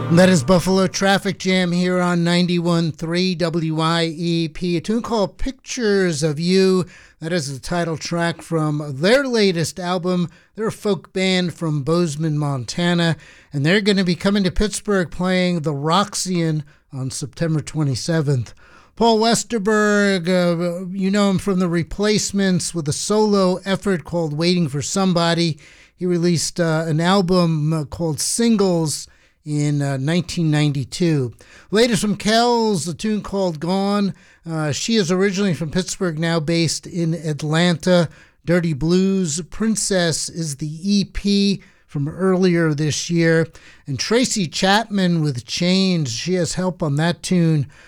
That is Buffalo Traffic Jam here on 91.3 WIEP. A tune called Pictures of You. That is the title track from their latest album. They're a folk band from Bozeman, Montana, and they're going to be coming to Pittsburgh playing the Roxyon on September 27th. Paul Westerberg, you know him from The Replacements with a solo effort called Waiting for Somebody. He released an album called Singles in 1992. Latest from Kells, a tune called Gone. She is originally from Pittsburgh, now based in Atlanta. Dirty Blues. Princess is the EP from earlier this year. And Tracy Chapman with Chains. She has help on that tune